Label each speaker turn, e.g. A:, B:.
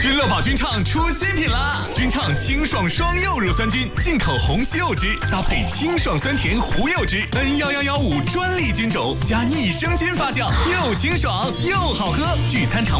A: 君乐宝君畅出新品啦！君畅清爽双柚乳酸菌，进口红西柚汁，搭配清爽酸甜胡柚汁，N11115专利菌种，加益生菌发酵，又清爽又好喝，聚餐常